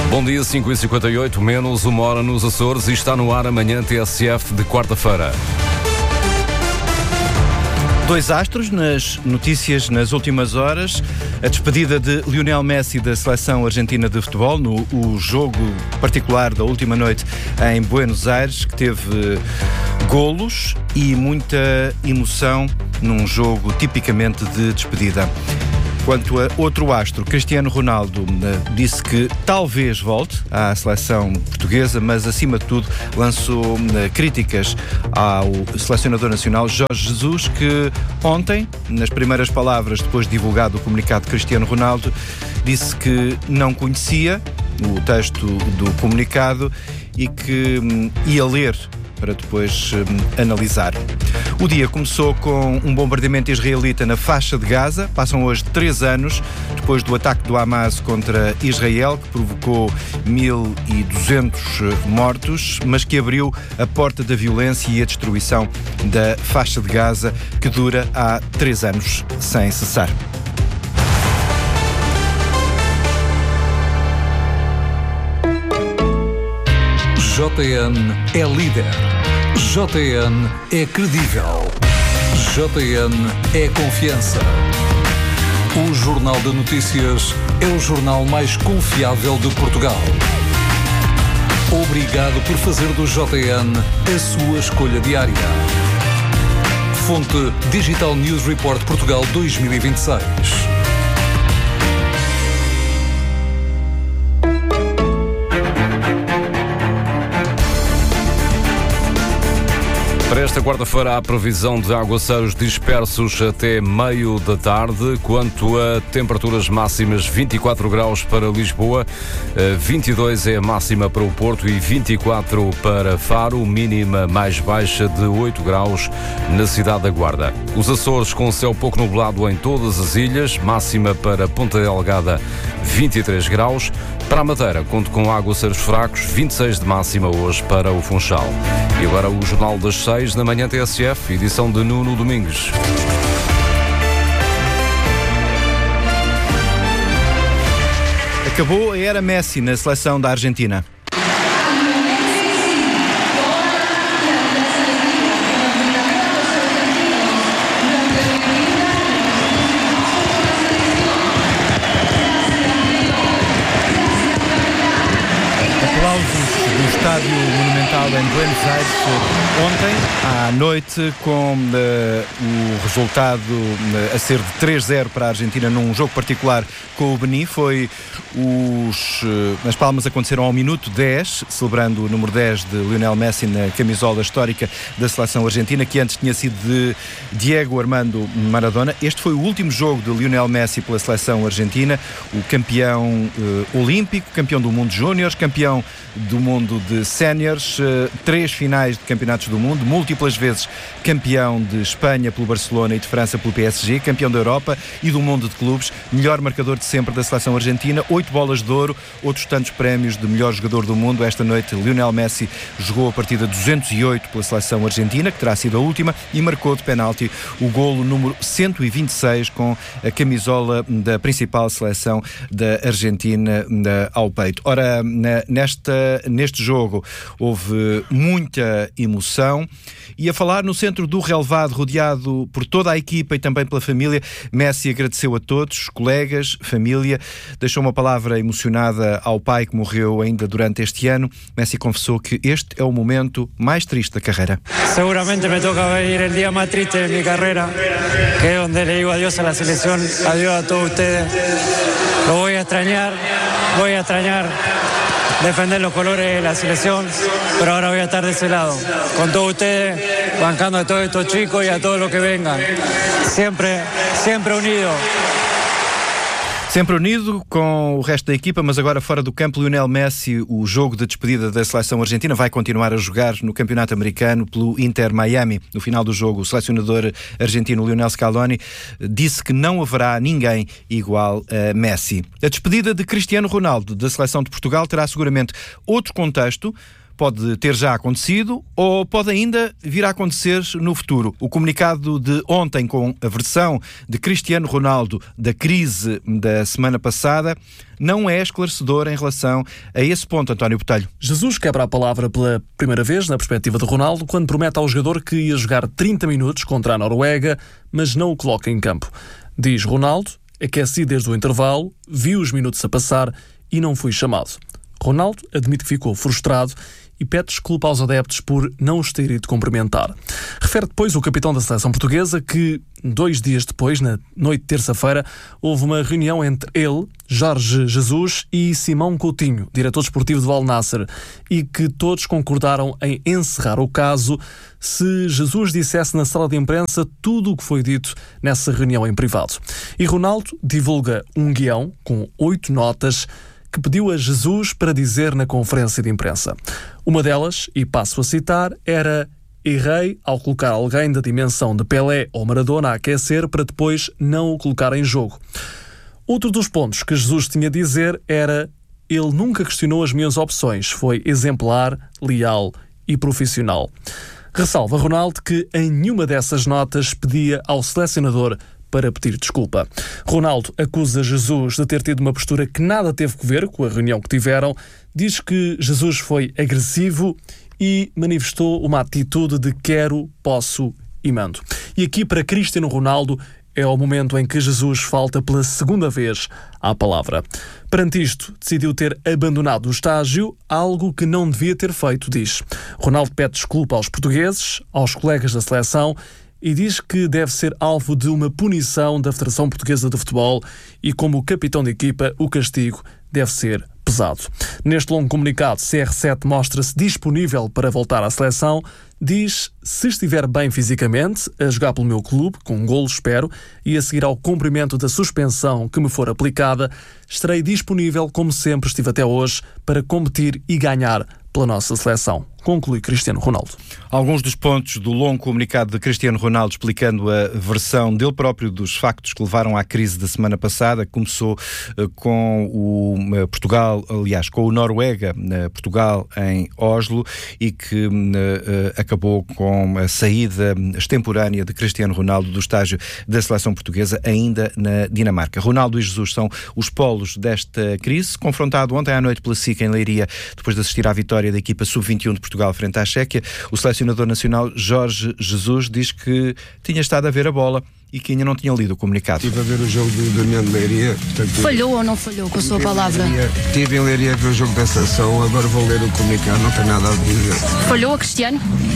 Bom dia, 5h58, menos uma hora nos Açores e está no ar amanhã TSF de quarta-feira. Dois astros nas notícias nas últimas horas. A despedida de Lionel Messi da seleção argentina de futebol no jogo particular da última noite em Buenos Aires, que teve golos e muita emoção num jogo tipicamente de despedida. Quanto a outro astro, Cristiano Ronaldo, disse que talvez volte à seleção portuguesa, mas acima de tudo lançou críticas ao selecionador nacional Jorge Jesus, que ontem, nas primeiras palavras, depois de divulgado o comunicado de Cristiano Ronaldo, disse que não conhecia o texto do comunicado e que ia ler para depois analisar. O dia começou com um bombardeamento israelita na faixa de Gaza. Passam hoje 3 anos depois do ataque do Hamas contra Israel, que provocou 1.200 mortos, mas que abriu a porta da violência e a destruição da faixa de Gaza, que dura há 3 anos sem cessar. JN é líder. JN é credível. JN é confiança. O Jornal de Notícias é o jornal mais confiável de Portugal. Obrigado por fazer do JN a sua escolha diária. Fonte Digital News Report Portugal 2026. Para esta quarta-feira há previsão de aguaceiros dispersos até meio da tarde. Quanto a temperaturas máximas, 24 graus para Lisboa, 22 é a máxima para o Porto e 24 para Faro, mínima mais baixa de 8 graus na cidade da Guarda. Os Açores com céu pouco nublado em todas as ilhas, máxima para Ponta Delgada 23 graus. Para a Madeira, conto com aguaceiros fracos, 26 de máxima hoje para o Funchal. E agora o Jornal das 6 da manhã TSF, edição de Nuno Domingues. Acabou a era Messi na seleção da Argentina. No Estádio Monumental em Buenos Aires ontem à noite, com o resultado a ser de 3-0 para a Argentina num jogo particular com o Benin. As palmas aconteceram ao minuto 10, celebrando o número 10 de Lionel Messi na camisola histórica da seleção argentina, que antes tinha sido de Diego Armando Maradona. Este foi o último jogo de Lionel Messi pela seleção argentina, o campeão olímpico, campeão do mundo de júniores, campeão do mundo de séniores, 3 finais de campeonatos do mundo, múltiplas vezes campeão de Espanha pelo Barcelona e de França pelo PSG, campeão da Europa e do mundo de clubes, melhor marcador de sempre da seleção argentina, 8 bolas de ouro, outros tantos prémios de melhor jogador do mundo. Esta noite Lionel Messi jogou a partida 208 pela seleção argentina, que terá sido a última, e marcou de penalti o golo número 126 com a camisola da principal seleção da Argentina ao peito. Ora, neste jogo houve muita emoção, e a falar no centro do relevado, rodeado por toda a equipa e também pela família, Messi agradeceu a todos, colegas, família, deixou uma palavra emocionada ao pai que morreu ainda durante este ano. Messi confessou que este é o momento mais triste da carreira. Seguramente me toca ver el día más triste de mi carrera, que es donde le digo adiós a la selección, adiós a todos ustedes. Lo voy a extrañar defender los colores de la selección, pero ahora voy a estar de ese lado, con todos ustedes, bancando a todos estos chicos y a todos los que vengan. Siempre unidos. Sempre unido com o resto da equipa, mas agora fora do campo. Lionel Messi, o jogo de despedida da seleção argentina, vai continuar a jogar no campeonato americano pelo Inter Miami. No final do jogo, o selecionador argentino Lionel Scaloni disse que não haverá ninguém igual a Messi. A despedida de Cristiano Ronaldo da seleção de Portugal terá seguramente outro contexto, pode ter já acontecido ou pode ainda vir a acontecer no futuro. O comunicado de ontem, com a versão de Cristiano Ronaldo da crise da semana passada, não é esclarecedor em relação a esse ponto, António Botelho. Jesus quebra a palavra pela primeira vez, na perspectiva de Ronaldo, quando promete ao jogador que ia jogar 30 minutos contra a Noruega, mas não o coloca em campo. Diz Ronaldo: aqueci desde o intervalo, vi os minutos a passar e não fui chamado. Ronaldo admite que ficou frustrado e pede desculpa aos adeptos por não os ter ido cumprimentar. Refere depois o capitão da seleção portuguesa que, 2 dias depois, na noite de terça-feira, houve uma reunião entre ele, Jorge Jesus e Simão Coutinho, diretor desportivo do Al Nassr, e que todos concordaram em encerrar o caso se Jesus dissesse na sala de imprensa tudo o que foi dito nessa reunião em privado. E Ronaldo divulga um guião com 8 notas que pediu a Jesus para dizer na conferência de imprensa. Uma delas, e passo a citar, era: errei ao colocar alguém da dimensão de Pelé ou Maradona a aquecer para depois não o colocar em jogo. Outro dos pontos que Jesus tinha a dizer era: ele nunca questionou as minhas opções, foi exemplar, leal e profissional. Ressalva Ronaldo que em nenhuma dessas notas pedia ao selecionador para pedir desculpa. Ronaldo acusa Jesus de ter tido uma postura que nada teve a ver com a reunião que tiveram, diz que Jesus foi agressivo e manifestou uma atitude de quero, posso e mando. E aqui, para Cristiano Ronaldo, é o momento em que Jesus falta pela segunda vez à palavra. Perante isto, decidiu ter abandonado o estágio, algo que não devia ter feito, diz. Ronaldo pede desculpa aos portugueses, aos colegas da seleção, e diz que deve ser alvo de uma punição da Federação Portuguesa de Futebol e, como capitão de equipa, o castigo deve ser pesado. Neste longo comunicado, CR7 mostra-se disponível para voltar à seleção. Diz: se estiver bem fisicamente, a jogar pelo meu clube, com um golo espero, e a seguir ao cumprimento da suspensão que me for aplicada, estarei disponível, como sempre estive até hoje, para competir e ganhar pela nossa seleção. Conclui Cristiano Ronaldo. Alguns dos pontos do longo comunicado de Cristiano Ronaldo explicando a versão dele próprio dos factos que levaram à crise da semana passada. Começou com o Portugal, aliás, com o Noruega, Portugal em Oslo, e que acabou com a saída extemporânea de Cristiano Ronaldo do estágio da seleção portuguesa, ainda na Dinamarca. Ronaldo e Jesus são os polos desta crise. Confrontado ontem à noite pela SIC em Leiria, depois de assistir à vitória da equipa sub-21 de Portugal frente à Chequia, o selecionador nacional Jorge Jesus diz que tinha estado a ver a bola e que ainda não tinha lido o comunicado. Estive a ver o jogo do União de Leiria. Portanto, falhou ou não falhou com a sua palavra? Estive em Leiria a ver o jogo da seleção, agora vou ler o comunicado, não tem nada a dizer. Falhou a Cristiano?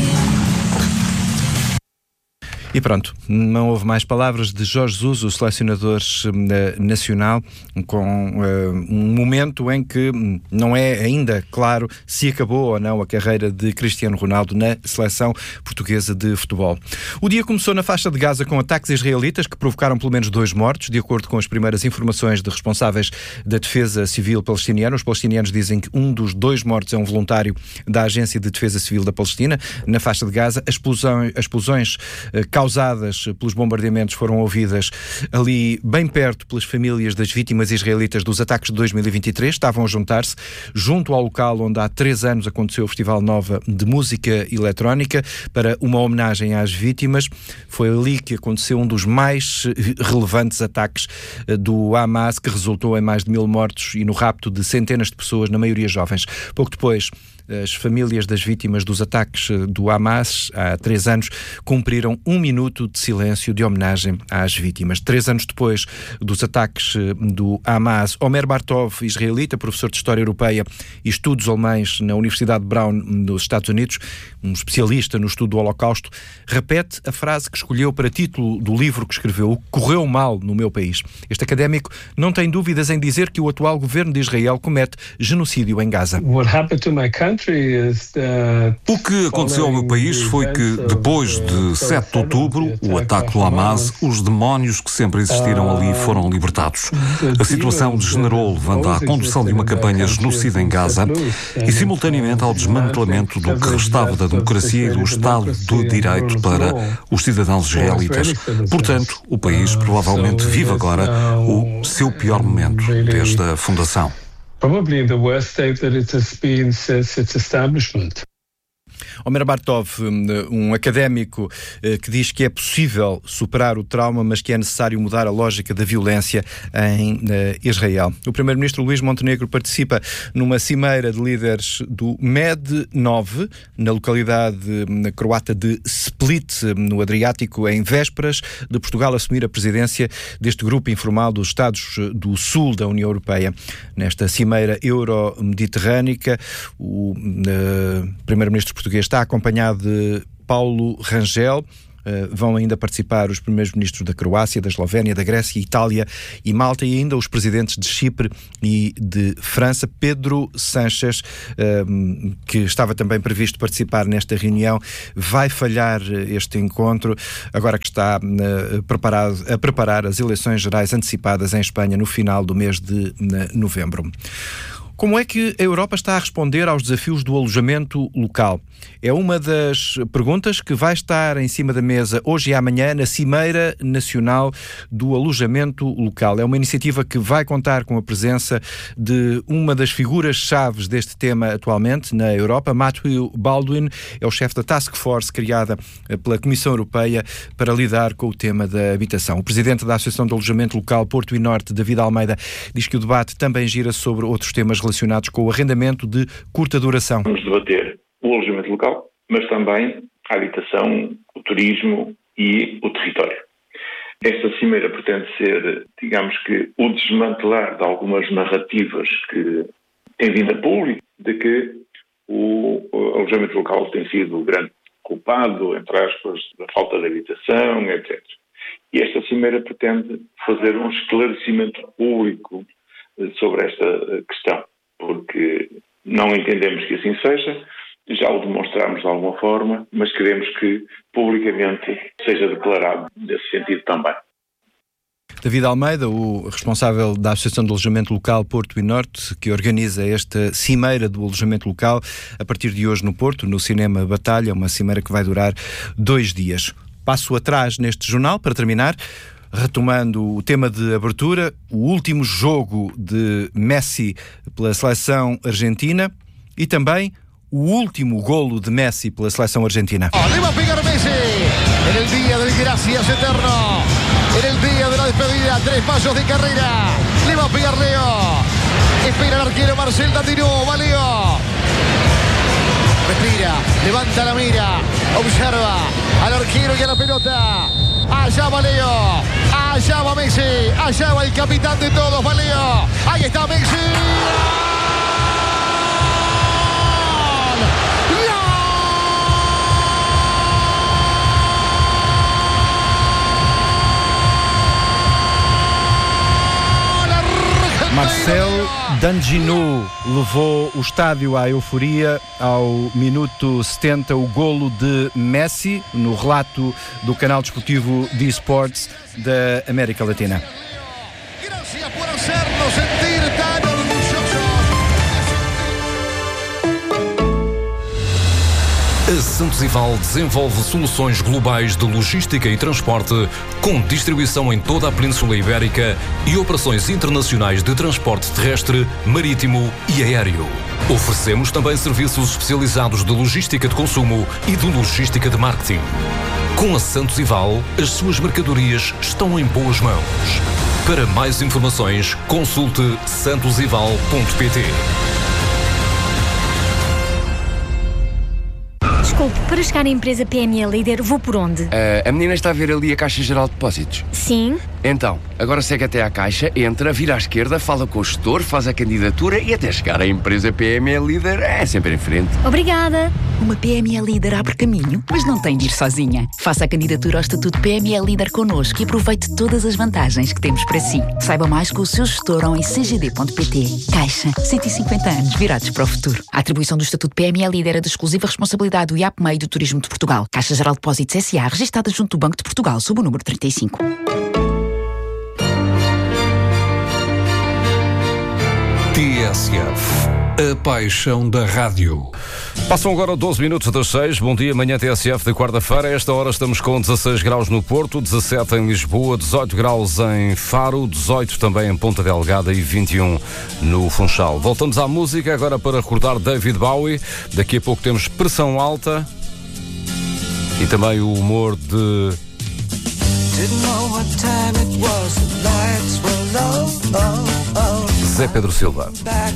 E pronto, não houve mais palavras de Jorge Jesus, o selecionador nacional, com um momento em que não é ainda claro se acabou ou não a carreira de Cristiano Ronaldo na seleção portuguesa de futebol. O dia começou na faixa de Gaza com ataques israelitas que provocaram pelo menos 2 mortos, de acordo com as primeiras informações de responsáveis da defesa civil palestiniana. Os palestinianos dizem que um dos 2 mortos é um voluntário da Agência de Defesa Civil da Palestina. Na faixa de Gaza, as explosões causadas pelos bombardeamentos foram ouvidas ali bem perto pelas famílias das vítimas israelitas dos ataques de 2023. Estavam a juntar-se junto ao local onde há 3 anos aconteceu o Festival Nova de Música Eletrónica para uma homenagem às vítimas. Foi ali que aconteceu um dos mais relevantes ataques do Hamas, que resultou em mais de 1000 mortos e no rapto de centenas de pessoas, na maioria jovens. Pouco depois, as famílias das vítimas dos ataques do Hamas, há 3 anos, cumpriram 1 minuto de silêncio de homenagem às vítimas. 3 anos depois dos ataques do Hamas, Omer Bartov, israelita, professor de História Europeia e Estudos Alemães na Universidade de Brown, nos Estados Unidos, um especialista no estudo do Holocausto, repete a frase que escolheu para título do livro que escreveu: "O que correu mal no meu país". Este académico não tem dúvidas em dizer que o atual governo de Israel comete genocídio em Gaza. O que aconteceu ao meu país foi que, depois de 7 de outubro, o ataque do Hamas, os demónios que sempre existiram ali foram libertados. A situação degenerou, levando à condução de uma campanha genocida em Gaza e, simultaneamente, ao desmantelamento do que restava da democracia e do Estado de Direito para os cidadãos israelitas. Portanto, o país provavelmente vive agora o seu pior momento desde a fundação. probably in the worst state that it has been since its establishment. Omer Bartov, um académico que diz que é possível superar o trauma, mas que é necessário mudar a lógica da violência em Israel. O primeiro-ministro Luís Montenegro participa numa cimeira de líderes do MED-9, na localidade croata de Split, no Adriático, em vésperas de Portugal assumir a presidência deste grupo informal dos Estados do Sul da União Europeia. Nesta cimeira euro-mediterrânica, o primeiro-ministro português está acompanhado de Paulo Rangel. Vão ainda participar os primeiros-ministros da Croácia, da Eslovénia, da Grécia, Itália e Malta, e ainda os presidentes de Chipre e de França. Pedro Sánchez, que estava também previsto participar nesta reunião, vai falhar este encontro, agora que está a preparar as eleições gerais antecipadas em Espanha no final do mês de novembro. Como é que a Europa está a responder aos desafios do alojamento local? É uma das perguntas que vai estar em cima da mesa hoje e amanhã na Cimeira Nacional do Alojamento Local. É uma iniciativa que vai contar com a presença de uma das figuras-chave deste tema atualmente na Europa. Matthew Baldwin é o chefe da Task Force criada pela Comissão Europeia para lidar com o tema da habitação. O presidente da Associação de Alojamento Local Porto e Norte, David Almeida, diz que o debate também gira sobre outros temas relacionados com o arrendamento de curta duração. Vamos debater o alojamento local, mas também a habitação, o turismo e o território. Esta cimeira pretende ser, digamos que, o desmantelar de algumas narrativas que têm vindo a público de que o alojamento local tem sido o grande culpado, entre aspas, da falta de habitação, etc. E esta cimeira pretende fazer um esclarecimento público sobre esta questão, porque não entendemos que assim seja, já o demonstramos de alguma forma, mas queremos que publicamente seja declarado nesse sentido também. David Almeida, o responsável da Associação de Alojamento Local Porto e Norte, que organiza esta cimeira do alojamento local a partir de hoje no Porto, no Cinema Batalha, uma cimeira que vai durar 2 dias. Passo atrás neste jornal para terminar, retomando o tema de abertura, o último jogo de Messi pela seleção argentina e também o último golo de Messi pela seleção argentina. Le va a pegar Messi en el día del gracias eterno, en el día de la despedida, 3 pasos de carrera, le va a pegar Leo, espera el arquero Marcel Dantinú, va Leo, respira, levanta la mira, observa al arquero y a la pelota, allá va Leo, allá va Messi, allá va el capitán de todos, va Leo, ahí está Messi. Marcel Dantinú levou o estádio à euforia ao minuto 70, o golo de Messi, no relato do canal desportivo de eSports da América Latina. Gracias por hacernos sentir tan orgullosos. A Santos Ival desenvolve soluções globais de logística e transporte, com distribuição em toda a Península Ibérica e operações internacionais de transporte terrestre, marítimo e aéreo. Oferecemos também serviços especializados de logística de consumo e de logística de marketing. Com a Santos Ival, as suas mercadorias estão em boas mãos. Para mais informações, consulte santosival.pt. Desculpe, para chegar à empresa PME Líder, vou por onde? A menina está a ver ali a Caixa Geral de Depósitos. Sim. Então, agora segue até à Caixa, entra, vira à esquerda, fala com o gestor, faz a candidatura e até chegar à empresa PME Líder é sempre em frente. Obrigada. Uma PME Líder abre caminho, mas não tem de ir sozinha. Faça a candidatura ao Estatuto PME Líder connosco e aproveite todas as vantagens que temos para si. Saiba mais com o seu gestor ou em cgd.pt. Caixa, 150 anos virados para o futuro. A atribuição do Estatuto PME Líder é de exclusiva responsabilidade do IAPMEI do Turismo de Portugal. Caixa Geral de Depósitos S.A., registada junto do Banco de Portugal, sob o número 35. TSF. A paixão da rádio. Passam agora 12 minutos das 6. Bom dia, manhã TSF de quarta-feira. A esta hora estamos com 16 graus no Porto, 17 em Lisboa, 18 graus em Faro, 18 também em Ponta Delgada e 21 no Funchal. Voltamos à música agora para recordar David Bowie. Daqui a pouco temos Pressão Alta e também o humor de Zé Pedro Silva.